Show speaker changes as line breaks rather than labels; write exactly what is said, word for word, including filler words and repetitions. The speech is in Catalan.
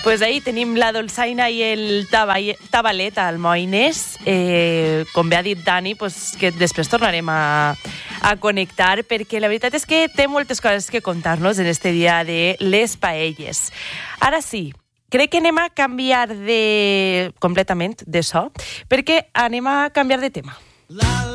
Pues ahí tenim la dolçaina i el tabalet al Moines. Eh, com bé ha dit Dani, pues, que després tornarem a, a connectar, perquè la veritat és que té moltes coses que contar-nos en este dia de les paelles. Ara sí, crec que anem a canviar de completament de so, perquè anem a canviar de tema.